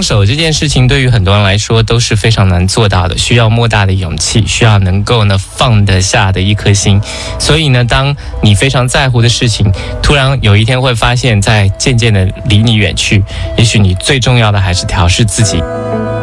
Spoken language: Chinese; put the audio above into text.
放手这件事情对于很多人来说都是非常难做到的，需要莫大的勇气，需要能够呢放得下的一颗心。所以呢，当你非常在乎的事情突然有一天会发现在渐渐的离你远去，也许你最重要的还是调试自己。